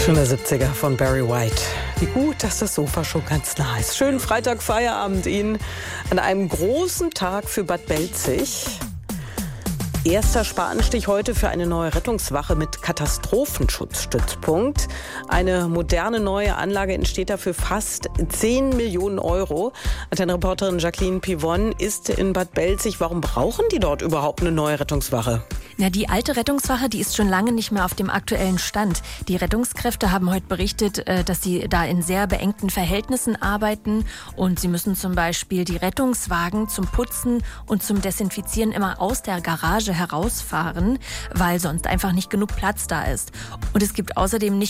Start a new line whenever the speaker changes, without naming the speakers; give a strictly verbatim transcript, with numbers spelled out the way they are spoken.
Schöner siebziger von Barry White. Wie gut, dass das Sofa schon ganz nah ist. Schönen Freitag, Feierabend Ihnen an einem großen Tag für Bad Belzig. Erster Spatenstich heute für eine neue Rettungswache mit Katastrophenschutzstützpunkt. Eine moderne neue Anlage entsteht da für fast zehn Millionen Euro. Antenne-Reporterin Jacqueline Pivon ist in Bad Belzig. Warum brauchen die dort überhaupt eine neue Rettungswache?
Na, die alte Rettungswache, die ist schon lange nicht mehr auf dem aktuellen Stand. Die Rettungskräfte haben heute berichtet, dass sie da in sehr beengten Verhältnissen arbeiten und sie müssen zum Beispiel die Rettungswagen zum Putzen und zum Desinfizieren immer aus der Garage herausfahren, weil sonst einfach nicht genug Platz da ist. Und es gibt außerdem nicht